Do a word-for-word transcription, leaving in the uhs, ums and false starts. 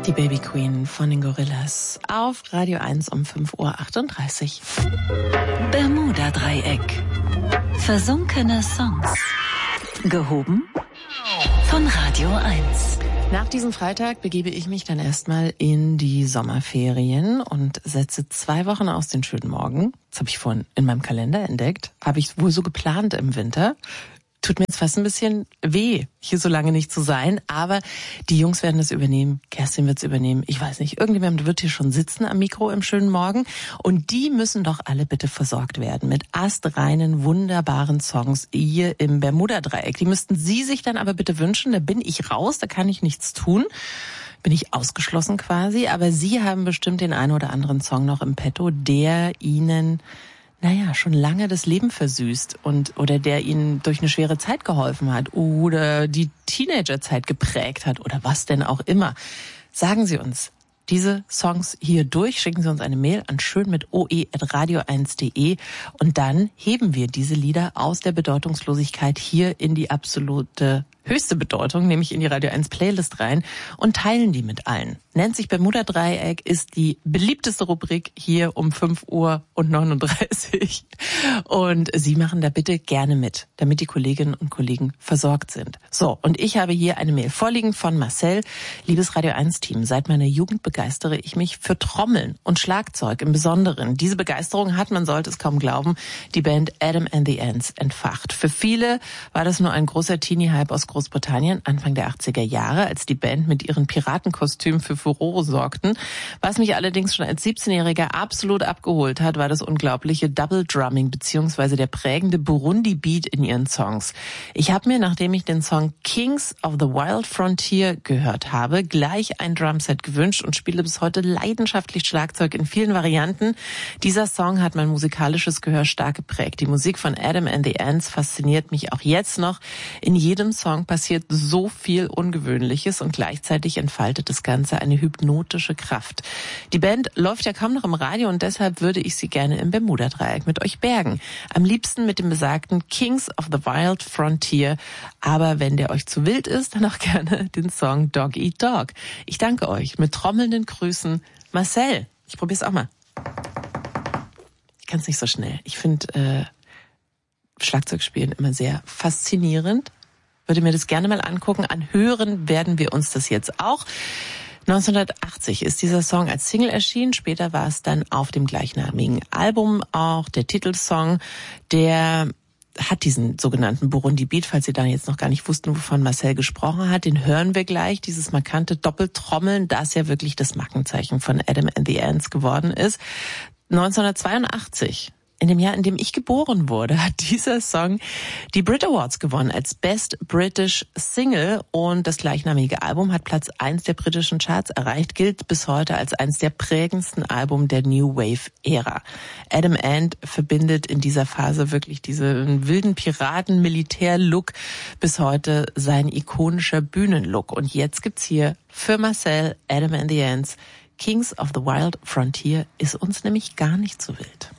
Die Baby Queen von den Gorillas auf Radio eins um fünf Uhr achtunddreißig. Bermuda-Dreieck. Versunkene Songs. Gehoben von Radio eins. Nach diesem Freitag begebe ich mich dann erstmal in die Sommerferien und setze zwei Wochen aus den schönen Morgen. Das habe ich vorhin in meinem Kalender entdeckt. Habe ich wohl so geplant im Winter. Tut mir jetzt fast ein bisschen weh, hier so lange nicht zu sein, aber die Jungs werden das übernehmen, Kerstin wird es übernehmen, ich weiß nicht, irgendjemand wird hier schon sitzen am Mikro im schönen Morgen und die müssen doch alle bitte versorgt werden mit astreinen, wunderbaren Songs hier im Bermuda-Dreieck. Die müssten Sie sich dann aber bitte wünschen, da bin ich raus, da kann ich nichts tun. Bin ich ausgeschlossen quasi, aber Sie haben bestimmt den einen oder anderen Song noch im Petto, der Ihnen naja, schon lange das Leben versüßt und oder der ihnen durch eine schwere Zeit geholfen hat oder die Teenagerzeit geprägt hat oder was denn auch immer. Sagen Sie uns diese Songs hier durch, schicken Sie uns eine Mail an schön mit oe at radio eins punkt de und dann heben wir diese Lieder aus der Bedeutungslosigkeit hier in die absolute höchste Bedeutung, nämlich in die Radio eins Playlist rein und teilen die mit allen. Nennt sich Bermuda-Dreieck, ist die beliebteste Rubrik hier um fünf Uhr und neununddreißig. Und Sie machen da bitte gerne mit, damit die Kolleginnen und Kollegen versorgt sind. So, und ich habe hier eine Mail vorliegen von Marcel. Liebes Radio eins Team, seit meiner Jugend begeistere ich mich für Trommeln und Schlagzeug im Besonderen. Diese Begeisterung hat, man sollte es kaum glauben, die Band Adam and the Ants entfacht. Für viele war das nur ein großer Teenie-Hype aus Großbritannien Anfang der achtziger Jahre, als die Band mit ihren Piratenkostümen für Furore sorgten. Was mich allerdings schon als siebzehnjähriger absolut abgeholt hat, war das unglaubliche Double Drumming bzw. der prägende Burundi-Beat in ihren Songs. Ich habe mir, nachdem ich den Song Kings of the Wild Frontier gehört habe, gleich ein Drumset gewünscht und spiele bis heute leidenschaftlich Schlagzeug in vielen Varianten. Dieser Song hat mein musikalisches Gehör stark geprägt. Die Musik von Adam and the Ants fasziniert mich auch jetzt noch. In jedem Song passiert so viel Ungewöhnliches und gleichzeitig entfaltet das Ganze eine hypnotische Kraft. Die Band läuft ja kaum noch im Radio und deshalb würde ich sie gerne im Bermuda-Dreieck mit euch bergen. Am liebsten mit dem besagten Kings of the Wild Frontier. Aber wenn der euch zu wild ist, dann auch gerne den Song Dog Eat Dog. Ich danke euch. Mit trommelnden Grüßen, Marcel. Ich probier's auch mal. Ich kann's nicht so schnell. Ich finde äh, Schlagzeugspielen immer sehr faszinierend. Würde mir das gerne mal angucken. Anhören werden wir uns das jetzt auch. neunzehnhundertachtzig ist dieser Song als Single erschienen. Später war es dann auf dem gleichnamigen Album auch der Titelsong. Der hat diesen sogenannten Burundi-Beat, falls Sie da jetzt noch gar nicht wussten, wovon Marcel gesprochen hat. Den hören wir gleich. Dieses markante Doppeltrommeln, das ja wirklich das Markenzeichen von Adam and the Ants geworden ist. neunzehnhundertzweiundachtzig. In dem Jahr, in dem ich geboren wurde, hat dieser Song die Brit Awards gewonnen als Best British Single und das gleichnamige Album hat Platz eins der britischen Charts erreicht, gilt bis heute als eines der prägendsten Alben der New Wave Ära. Adam Ant verbindet in dieser Phase wirklich diesen wilden Piraten-Militär-Look bis heute sein ikonischer Bühnenlook. Und jetzt gibt's hier für Marcel Adam and the Ants Kings of the Wild Frontier, ist uns nämlich gar nicht so wild.